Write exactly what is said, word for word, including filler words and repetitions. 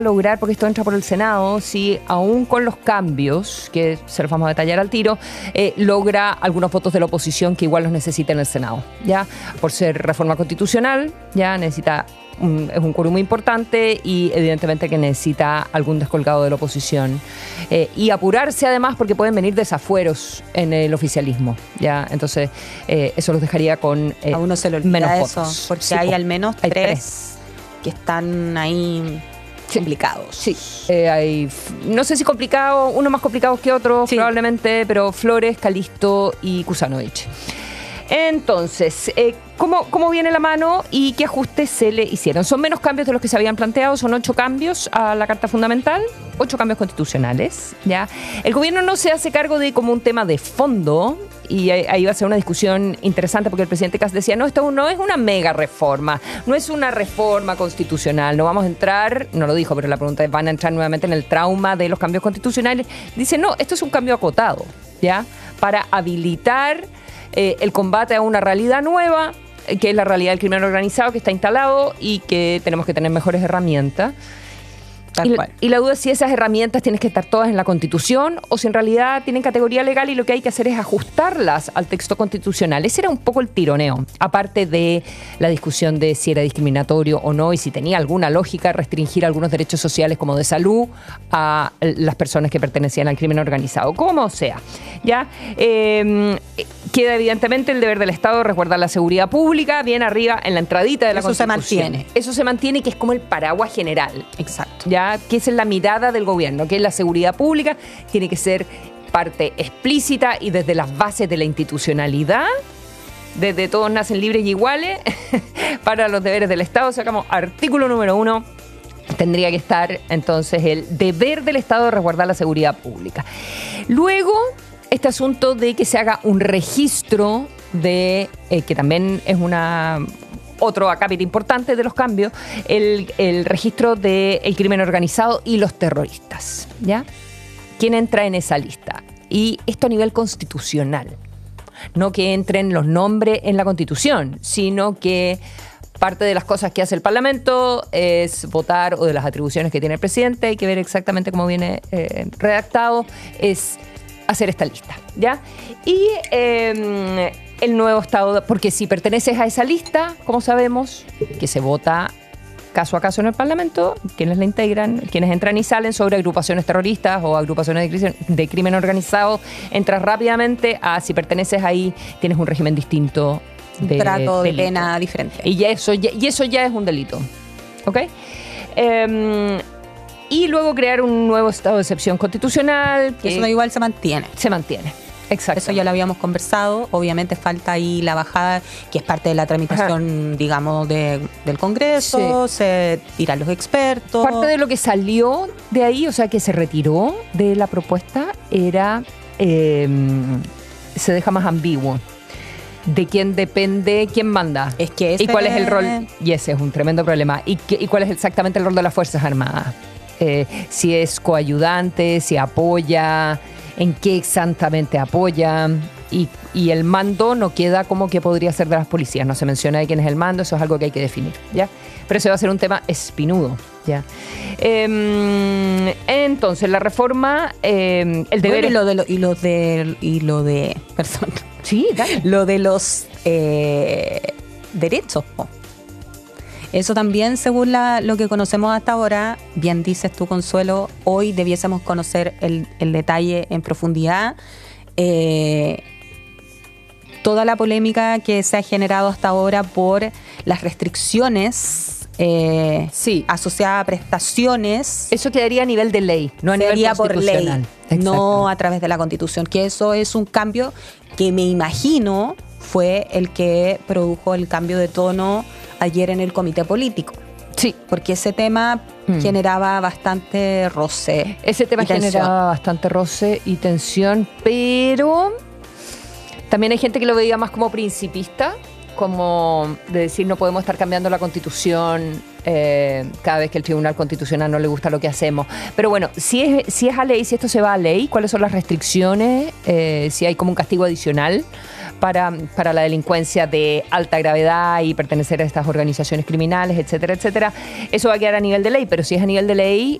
lograr, porque esto entra por el Senado, si aún con los cambios, que se los vamos a detallar al tiro, eh, logra algunos votos de la oposición que igual los necesita en el Senado, ¿ya? Por ser reforma constitucional, ya necesita, un, es un quórum muy importante y evidentemente que necesita algún descolgado de la oposición. Eh, y apurarse además porque pueden venir desafueros en el oficialismo, ¿ya? Entonces, eh, eso los dejaría con eh, a uno se le olvida menos eso, votos. porque Sí, hay al menos hay tres, tres que están ahí complicados. Sí, eh, hay, no sé si complicados, uno más complicados que otros, sí, probablemente, pero Flores, Calisto y Kuzanovich. Entonces, eh, ¿cómo, ¿cómo viene la mano y qué ajustes se le hicieron? Son menos cambios de los que se habían planteado, son ocho cambios a la Carta Fundamental, ocho cambios constitucionales, ¿ya? El gobierno no se hace cargo de como un tema de fondo, y ahí va a ser una discusión interesante porque el presidente Kast decía, no, esto no es una mega reforma, no es una reforma constitucional, no vamos a entrar, no lo dijo, pero la pregunta es, ¿van a entrar nuevamente en el trauma de los cambios constitucionales? Dice, no, esto es un cambio acotado, ¿ya? Para habilitar eh, el combate a una realidad nueva, eh, que es la realidad del crimen organizado que está instalado y que tenemos que tener mejores herramientas. Tal y, cual. y la duda es si esas herramientas tienen que estar todas en la Constitución o si en realidad tienen categoría legal y lo que hay que hacer es ajustarlas al texto constitucional. Ese era un poco el tironeo, aparte de la discusión de si era discriminatorio o no y si tenía alguna lógica restringir algunos derechos sociales como de salud a las personas que pertenecían al crimen organizado. Como sea, ¿ya? Eh, queda evidentemente el deber del Estado de resguardar la seguridad pública bien arriba en la entradita de la Eso Constitución. se mantiene. Eso se mantiene, que es como el paraguas general. Exacto. ¿Ya? Que es en la mirada del gobierno, que es la seguridad pública, tiene que ser parte explícita y desde las bases de la institucionalidad, desde todos nacen libres y iguales, para los deberes del Estado, sacamos artículo número uno, tendría que estar entonces el deber del Estado de resguardar la seguridad pública. Luego, este asunto de que se haga un registro de, eh, que también es una... otro acápite importante de los cambios, el, el registro del crimen organizado y los terroristas, ¿ya? ¿Quién entra en esa lista? Y esto a nivel constitucional. No que entren los nombres en la Constitución, sino que parte de las cosas que hace el Parlamento es votar, o de las atribuciones que tiene el presidente, hay que ver exactamente cómo viene eh, redactado, es hacer esta lista, ¿ya? Y eh, el nuevo Estado, porque si perteneces a esa lista, como sabemos, que se vota caso a caso en el Parlamento, quienes la integran, quienes entran y salen sobre agrupaciones terroristas o agrupaciones de crimen, de crimen organizado, entras rápidamente a, si perteneces ahí, tienes un régimen distinto de trato de delito. pena diferente. Y, ya eso, ya, y eso ya es un delito, ¿ok? Eh, y luego crear un nuevo estado de excepción constitucional. Que eso igual se mantiene. Se mantiene. Exacto. Eso ya lo habíamos conversado. Obviamente falta ahí la bajada, que es parte de la tramitación, ajá, digamos, de, del Congreso. Sí. Se tiran los expertos. Parte de lo que salió de ahí, o sea, que se retiró de la propuesta, era, eh, se deja más ambiguo. De quién depende, quién manda. Es que ese y cuál es el rol. Y ese es un tremendo problema. ¿Y, qué, y cuál es exactamente el rol de las Fuerzas Armadas? Eh, si es coayudante, si apoya, en qué exactamente apoya, y, y el mando no queda como que podría ser de las policías, no se menciona de quién es el mando, eso es algo que hay que definir, ¿ya? Pero ese va a ser un tema espinudo, ¿ya? Eh, entonces, la reforma, eh, el deber... Bueno, y lo de... Lo, y lo de, y lo de perdón. Sí, dale. Lo de los eh, derechos, po. Eso también, según la, lo que conocemos hasta ahora, bien dices tú, Consuelo, hoy debiésemos conocer el, el detalle en profundidad. Eh, toda la polémica que se ha generado hasta ahora por las restricciones eh, sí. asociadas a prestaciones. Eso quedaría a nivel de ley, no a nivel constitucional. Por ley, no a través de la Constitución, que eso es un cambio que me imagino fue el que produjo el cambio de tono ayer en el comité político. Sí. Porque ese tema mm. generaba bastante roce. Ese tema generaba bastante roce y tensión, pero también hay gente que lo veía más como principista, como de decir no podemos estar cambiando la Constitución eh, cada vez que el Tribunal Constitucional no le gusta lo que hacemos. Pero bueno, si es, si es a ley, si esto se va a ley, ¿cuáles son las restricciones? Eh, si hay como un castigo adicional para, para la delincuencia de alta gravedad y pertenecer a estas organizaciones criminales, etcétera, etcétera. Eso va a quedar a nivel de ley, pero si es a nivel de ley,